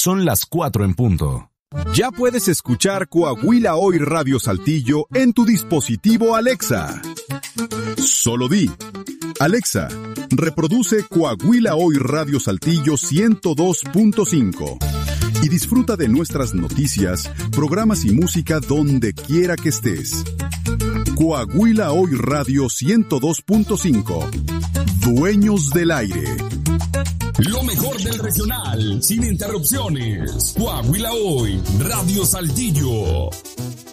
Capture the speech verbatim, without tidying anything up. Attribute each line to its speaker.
Speaker 1: Son las cuatro en punto.
Speaker 2: Ya puedes escuchar Coahuila Hoy Radio Saltillo en tu dispositivo Alexa. Solo di: Alexa, reproduce Coahuila Hoy Radio Saltillo ciento dos punto cinco y disfruta de nuestras noticias, programas y música donde quiera que estés. Coahuila Hoy Radio ciento dos punto cinco. Dueños del aire.
Speaker 3: Lo mejor del regional, sin interrupciones. Coahuila Hoy, Radio Saltillo.